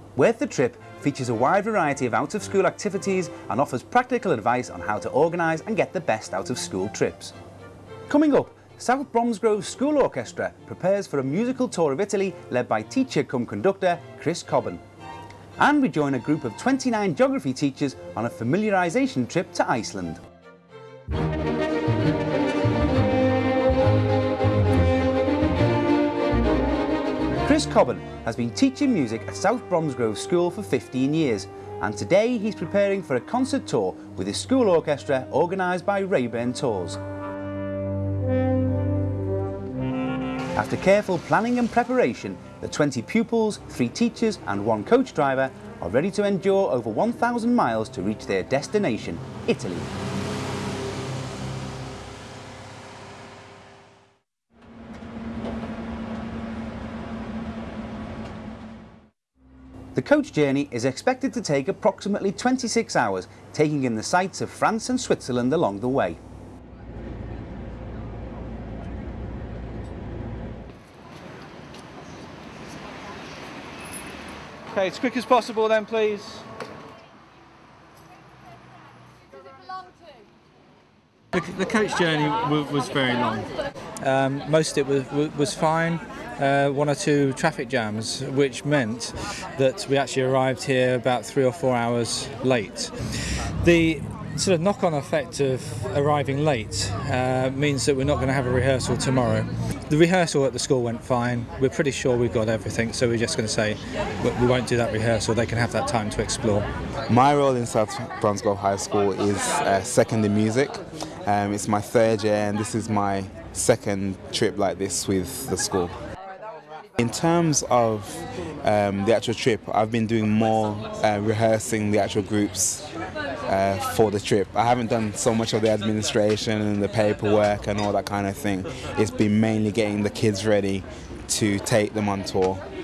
Worth the Trip features a wide variety of out-of-school activities and offers practical advice on how to organise and get the best out of school trips. Coming up, South Bromsgrove School Orchestra prepares for a musical tour of Italy led by teacher-cum-conductor Chris Cobban. And we join a group of 29 geography teachers on a familiarisation trip to Iceland. Chris Cobban has been teaching music at South Bromsgrove School for 15 years, and today he's preparing for a concert tour with his school orchestra organised by Rayburn Tours. After careful planning and preparation, the 20 pupils, 3 teachers and 1 coach driver are ready to endure over 1,000 miles to reach their destination, Italy. The coach journey is expected to take approximately 26 hours, taking in the sights of France and Switzerland along the way. Okay, as quick as possible then, please. Does it belong to? The coach journey was very long. Most of it was fine. 1 or 2 traffic jams, which meant that we actually arrived here about 3 or 4 hours late. The sort of knock-on effect of arriving late means that we're not going to have a rehearsal tomorrow. The rehearsal at the school went fine. We're pretty sure we've got everything, so we're just going to say we won't do that rehearsal. They can have that time to explore. My role in South Bromsgrove High School is second in music. It's my 3rd year and this is my 2nd trip like this with the school. In terms of the actual trip, I've been doing more rehearsing the actual groups for the trip. I haven't done so much of the administration and the paperwork and all that kind of thing. It's been mainly getting the kids ready to take them on tour.